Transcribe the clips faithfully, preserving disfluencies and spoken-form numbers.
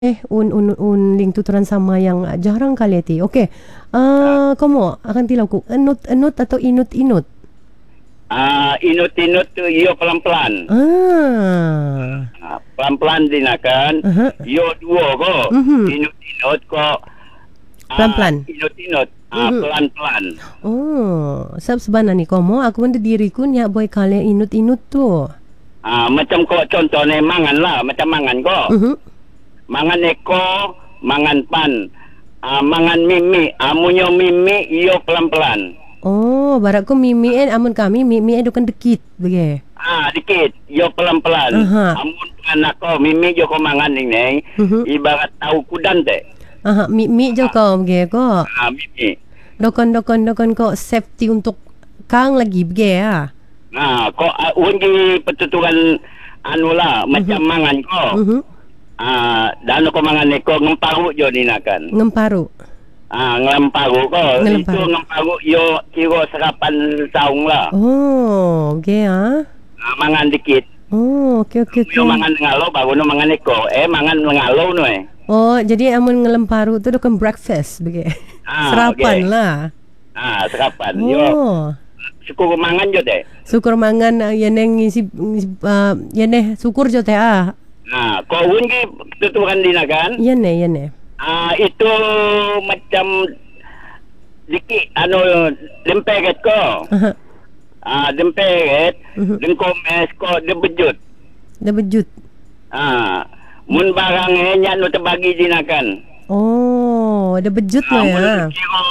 Eh, un un un link tuturan sama yang jarang kali ti. Okey. Uh, kamu akan tilau ku enut enut atau inut inut. Ah, inut-inut tu yo pelan-pelan. Ah. Ah, pelan-pelan dinakan. Uh-huh. Yo dua ko. Mhm. Inut-inut ko. ah, Pelan-pelan. Inut-inut. Ah, Mhm. pelan-pelan. Oh, sebab sebenarnya ni kamu aku pun diriku nyak boy kali inut-inut tu. Ah, macam ko contohnya mangan lah, macam mangan ko. Mhm. Mangan eko, mangan pan. Ah, mangan mimi, amunyo mimi yo pelan-pelan. Oh, barakku mimi eh amun kami mimi eh dukan dekit bege. Ah, dikit, yo pelan-pelan. Aha. Amun anak ko mimi yo ko mangan ini, Mhm. ibarat tahu kudan te. Aha, mimi jo kau bege ko. Ah, mimi. Dokon dokon dokon ko safety untuk kang lagi bege ah. Nah, kok uh, undi petuturan anu lah, macam Mhm. mangan ko. Mhm. Ah, dan ko mangan ko ngemparu jo dinakan. Ngemparu. Ah, ngemparu ko. Ngelemparu. Itu ngemparu yo kira serapan saung lah. Oh, bege ah. Ah, mangan dikit. Oh, okey okey okey. Yo mangan ngalo baru no mangan ko. Eh mangan ngalo no eh. Oh, jadi amun ngelemparu tu dokon breakfast bege. Ah, Serapan okey. lah. Ah, serapan. Yo Oh. syukur mangan jo deh. Syukur mangan uh, yeneng ngisi uh, yeneh syukur jo teh ah. Nah, kau undi petuturan dinakan. Yeneh yeneh. Ah, itu macam dikit anu lemperet ko. Aha. Ah, lemperet, Mhm. lengkomes ko dia bejut. Dah bejut. Ah, mun barang eh nyak nu terbagi dinakan. Oh, dah bejut Ah, lah mun ya. kira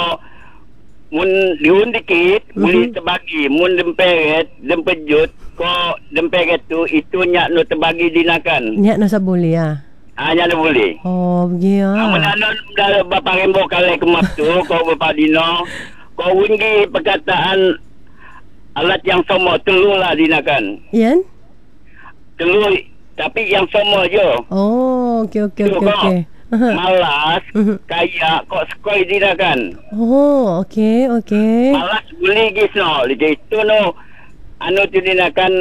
mun diun dikit, Mhm. boleh terbagi. Mun lemperet, lempejut ko lemperet tu itu nyak nu terbagi dinakan. Nyak nasa boleh ah. Ah, nyak nu boleh. Oh, bege Ah, mun ah. anu dah bapa rembo kali kemap tu, kau bapa dino, kau undi perkataan alat yang sama telur lah dinakan. Yen? Telur tapi yang sama je. Oh, okey okey Tu okey kau okey. Aha. malas Mhm. kaya kau skoi dinakan. Oh, okey okey. Malas beli gisno. Jadi itu no anu tu dinakan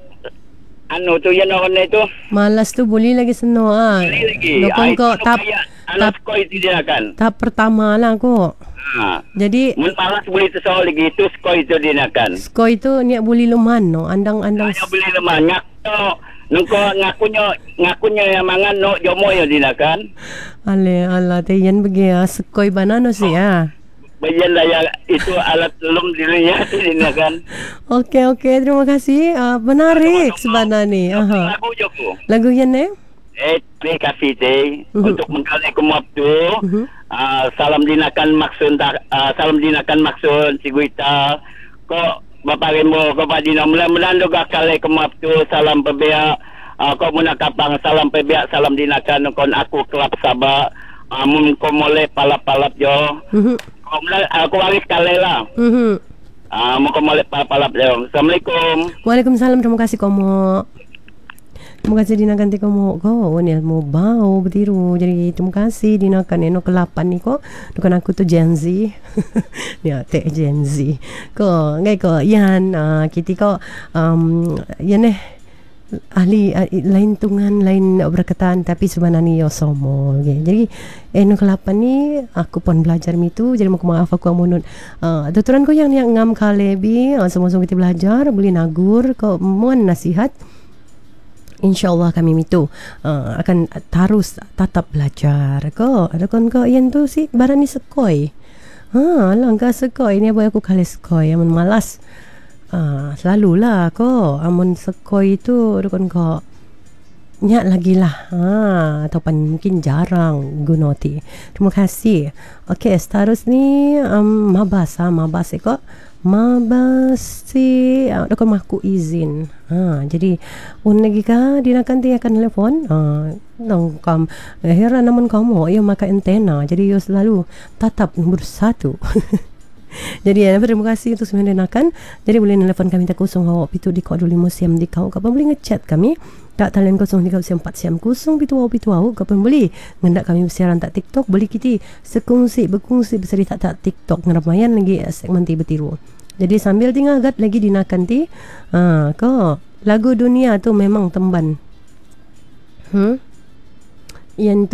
anu tu yang orang itu Malas tu boleh lagi seno ah. beli lagi. Dokon ko tap anu tap skoi tu dinakan. tahap pertama lah ko. Ha. Jadi Mun malas beli sesuatu lagi itu skoi tu dinakan. skoi tu niat boleh luman no, andang-andang. Hanya beli lemah ngak to nungko ngakunya ngakunya yang mangan no jomo ya dinakan. Ale ala teyan bege ah skoi banano si ah. Bayan lah ya itu alat lum dirinya dinakan. Okey okey, terima kasih. Uh, menarik sebenarnya ni. Aha. Lagu Joko. Lagu yang ni? Eh, terima kasih teh Mhm. untuk mengkali kemap tu. Mhm. Ah, salam dinakan maksud uh, salam dinakan maksud si Guita. Kok Bapak Rembo, Bapak Dino mudah-mudahan juga kali kemap tu salam pebiak. Uh, kau muna kapang salam pebiak salam dinakan kon aku kelap sabak. Amun uh, kau molek palap-palap jo. Mhm. Kau mula aku waris kali lah. Mhm. Ah, uh, kau molek palap-palap jo. Assalamualaikum. Waalaikumsalam, terima kasih kamu. Terima kasih Dina ganti kamu. Kau ni mau bau betiru. Jadi terima kasih Dina kan eno kelapan ni ko. Dukan aku tu Gen Z. Ya, teh Gen Z. Ko ngai ko yan uh, kiti ko um yan eh ahli uh, lain tungan lain berkatan tapi sebenarnya yo somo okay. Jadi eno kelapan ni aku pun belajar mitu jadi mau maaf aku amunun uh, tuturan ko yang yang ngam kalebi uh, semua-semua kita belajar boleh nagur ko mohon nasihat. InsyaAllah kami itu uh, akan terus tetap belajar ko. Ada kon ko yang tu si barang ni sekoi. Ha, langkah sekoi ni apa aku kali sekoi amun malas. Ah, selalulah ko amun sekoi itu ada kon ko nyak lagi lah. Ha, ataupun mungkin jarang gunoti. Terima kasih. Okey, seterus ni um, mabas ha, mabas ko. Mabas si uh, dokon maku izin. Ha, jadi un lagi ka dinakan ti akan telefon. Ha, nang kam heran namun kamu yo maka antena. Jadi yo selalu tatap nombor satu. Jadi ya, terima kasih untuk semua dinakan. Jadi boleh nelefon kami tak kosong awak pitu di kod lima siam di kau. Kapan boleh ngechat kami? Tak talian kosong tiga siam empat siam kosong pitu awak pitu awak. Kapan boleh ngendak kami bersiaran tak TikTok. Boleh kita sekongsi berkongsi berseri tak tak TikTok ngeramayan lagi segmen ti betiru. Jadi sambil tinggal gat lagi dinakan ti. Ha, ko lagu dunia tu memang temban. Hmm? Yan